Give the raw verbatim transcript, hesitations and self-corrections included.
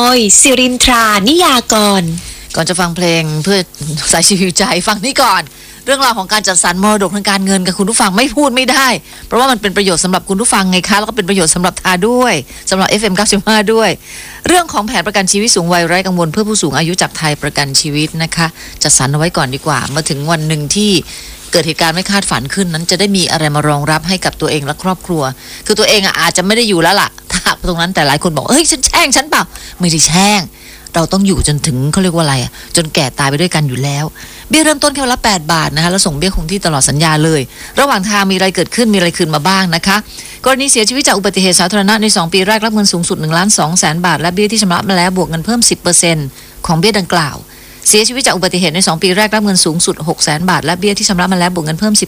ยสิรินทรานิยากรก่อนจะฟังเพลงเพื่อสายชีวิตใจฟังนี่ก่อนเรื่องราวของการจัดสรรมรดกทางการเงินกับคุณผู้ฟังไม่พูดไม่ได้เพราะว่ามันเป็นประโยชน์สำหรับคุณผู้ฟังไงคะแล้วก็เป็นประโยชน์สำหรับทาด้วยสำหรับ เอฟ เอ็ม เก้าสิบห้า ด้วยเรื่องของแผนประกันชีวิตสูงวัยไร้กังวลเพื่อผู้สูงอายุจากไทยประกันชีวิตนะคะจัดสรรเอาไว้ก่อนดีกว่ามาถึงวันหนึ่งที่เกิดเหตุการณ์ไม่คาดฝันขึ้นนั้นจะได้มีอะไรมารองรับให้กับตัวเองและครอบครัวคือตัวเองอ่ะอาจจะไม่ได้อยู่แล้วล่ะถ้าตรงนั้นแต่หลายคนบอกเฮ้ยฉันแช่งฉันเปล่าไม่ได้แช่งเราต้องอยู่จนถึงเขาเรียกว่าอะไรอ่ะจนแก่ตายไปด้วยกันอยู่แล้วเบี้ยเริ่มต้นแค่วันละแปดบาทนะคะแล้วส่งเบี้ยคงที่ตลอดสัญญาเลยระหว่างทางมีอะไรเกิดขึ้นมีอะไรคืนมาบ้างนะคะกรณีเสียชีวิตจากอุบัติเหตุสาธารณะในสองปีแรกรับเงินสูงสุดหนึ่งล้านสองแสนบาทและเบี้ยที่ชำระมาแล้วบวกเงินเพิ่ม สิบเปอร์เซ็นต์ ของเบี้ยดังกล่าวเสียชีวิตจากอุบัติเหตุในสองปีแรกรับเงินสูงสุด หกแสนบาทและเบี้ยที่ชำระมาแล้วบวกเงินเพิ่ม